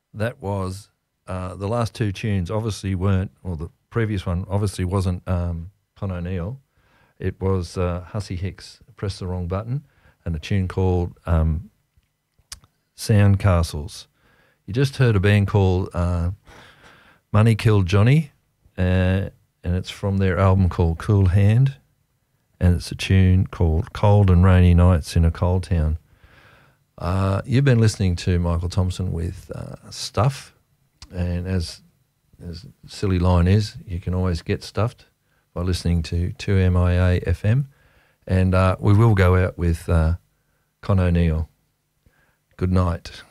That was the last two tunes obviously weren't, or the previous one obviously wasn't Con O'Neill. It was Hussey Hicks, Press the Wrong Button, and a tune called Sound Castles. You just heard a band called Money Killed Johnny, and it's from their album called Cool Hand, and it's a tune called Cold and Rainy Nights in a Cold Town. You've been listening to Michael Thompson with Stuff, and as silly line is, you can always get stuffed by listening to 2MIA FM, and we will go out with Con O'Neill. Good night.